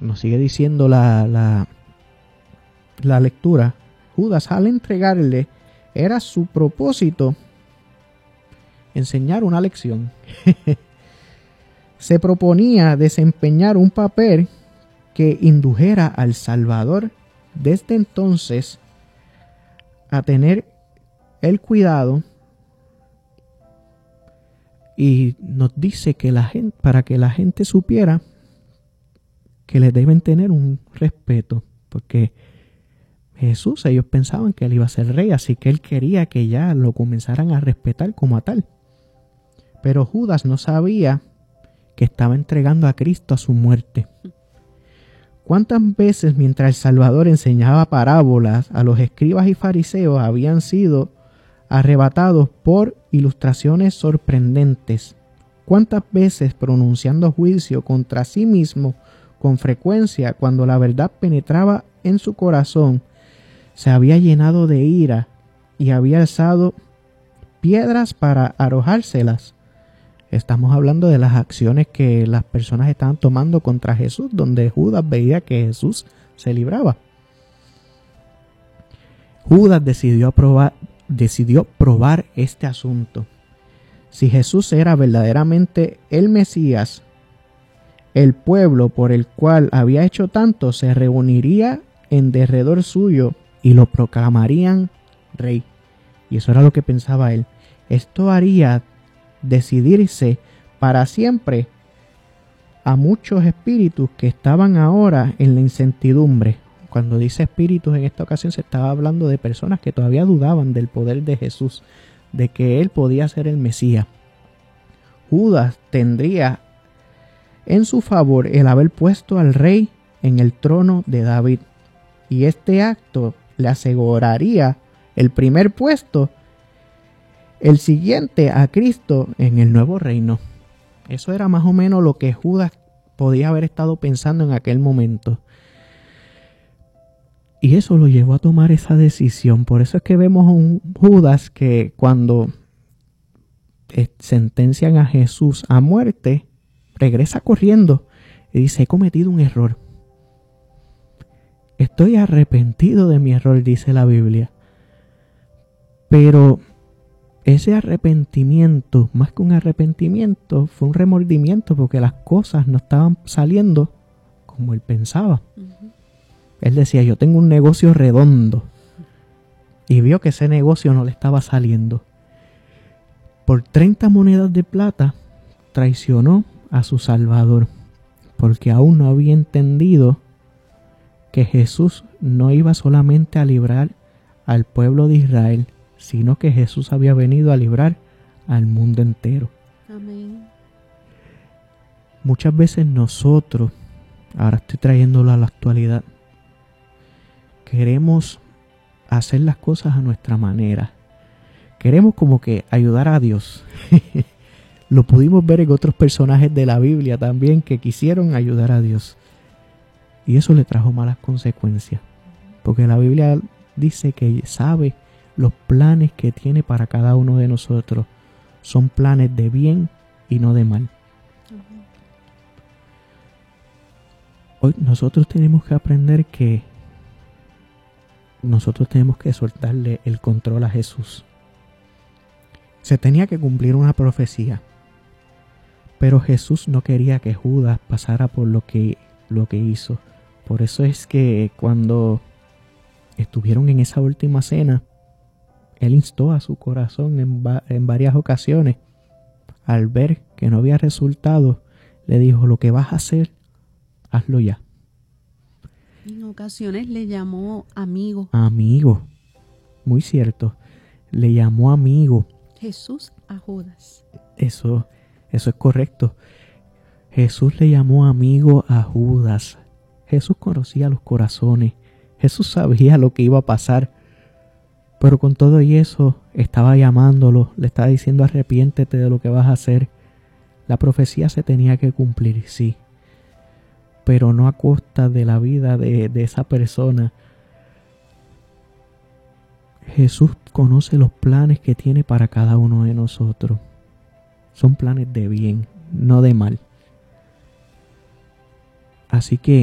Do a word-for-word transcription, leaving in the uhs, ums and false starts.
nos sigue diciendo la, la, la lectura, Judas al entregarle era su propósito enseñar una lección. Se proponía desempeñar un papel que indujera al Salvador desde entonces a tener el cuidado, y nos dice que la gente, para que la gente supiera que le deben tener un respeto, porque Jesús, ellos pensaban que él iba a ser rey, así que él quería que ya lo comenzaran a respetar como a tal. Pero Judas no sabía que estaba entregando a Cristo a su muerte. ¿Cuántas veces mientras el Salvador enseñaba parábolas a los escribas y fariseos habían sido arrebatados por ilustraciones sorprendentes? ¿Cuántas veces pronunciando juicio contra sí mismo con frecuencia, cuando la verdad penetraba en su corazón, se había llenado de ira y había alzado piedras para arrojárselas? Estamos hablando de las acciones que las personas estaban tomando contra Jesús, donde Judas veía que Jesús se libraba. Judas decidió probar, decidió probar este asunto. Si Jesús era verdaderamente el Mesías, el pueblo por el cual había hecho tanto se reuniría en derredor suyo y lo proclamarían rey. Y eso era lo que pensaba él. Esto haría decidirse para siempre a muchos espíritus que estaban ahora en la incertidumbre. Cuando dice espíritus, en esta ocasión se estaba hablando de personas que todavía dudaban del poder de Jesús, de que él podía ser el Mesías. Judas tendría en su favor el haber puesto al rey en el trono de David, y este acto le aseguraría el primer puesto, el siguiente a Cristo en el nuevo reino. Eso era más o menos lo que Judas podía haber estado pensando en aquel momento. Y eso lo llevó a tomar esa decisión. Por eso es que vemos a un Judas que cuando sentencian a Jesús a muerte, regresa corriendo y dice: he cometido un error. Estoy arrepentido de mi error, dice la Biblia. Pero ese arrepentimiento, más que un arrepentimiento, fue un remordimiento, porque las cosas no estaban saliendo como él pensaba. Uh-huh. Él decía: yo tengo un negocio redondo. Y vio que ese negocio no le estaba saliendo. Por treinta monedas de plata traicionó a su Salvador, porque aún no había entendido que Jesús no iba solamente a librar al pueblo de Israel, sino que Jesús había venido a librar al mundo entero. Amén. Muchas veces nosotros, ahora estoy trayéndolo a la actualidad, queremos hacer las cosas a nuestra manera. Queremos como que ayudar a Dios. Lo pudimos ver en otros personajes de la Biblia también, que quisieron ayudar a Dios. Y eso le trajo malas consecuencias. Porque la Biblia dice que sabe los planes que tiene para cada uno de nosotros. Son planes de bien y no de mal. Uh-huh. Hoy nosotros tenemos que aprender que nosotros tenemos que soltarle el control a Jesús. Se tenía que cumplir una profecía, pero Jesús no quería que Judas pasara por lo que, lo que hizo. Por eso es que cuando estuvieron en esa última cena, él instó a su corazón en, va- en varias ocasiones. Al ver que no había resultado, le dijo: lo que vas a hacer, hazlo ya. En ocasiones le llamó amigo. Amigo, muy cierto. Le llamó amigo. Jesús a Judas. Eso, eso es correcto. Jesús le llamó amigo a Judas. Jesús conocía los corazones. Jesús sabía lo que iba a pasar. Pero con todo y eso, estaba llamándolo. Le estaba diciendo: arrepiéntete de lo que vas a hacer. La profecía se tenía que cumplir, sí. Pero no a costa de la vida de, de esa persona. Jesús conoce los planes que tiene para cada uno de nosotros. Son planes de bien, no de mal. Así que